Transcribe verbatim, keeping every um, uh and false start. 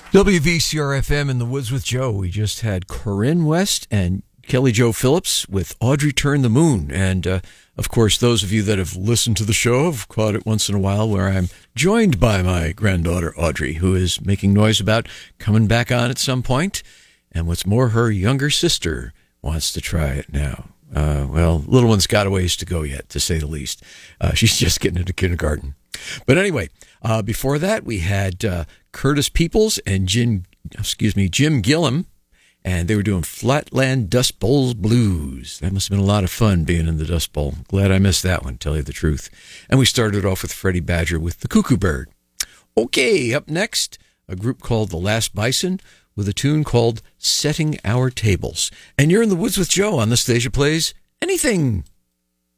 W V C R F M in the Woods with Joe. We just had Corinne West and Kelly Jo Phillips with Audrey Turn the Moon. And, uh, of course, those of you that have listened to the show have caught it once in a while where I'm joined by my granddaughter, Audrey, who is making noise about coming back on at some point. And what's more, her younger sister wants to try it now. Uh, well, little one's got a ways to go yet, to say the least. Uh, she's just getting into kindergarten. But anyway, uh, before that, we had uh, Curtis Peoples and Jim, excuse me, Jim Gillum, and they were doing Flatland Dust Bowl Blues. That must have been a lot of fun being in the Dust Bowl. Glad I missed that one, tell you the truth. And we started off with Freddie Badger with the Cuckoo Bird. Okay, up next, a group called The Last Bison with a tune called Setting Our Tables. And you're in the Woods with Joe on the stage that plays anything.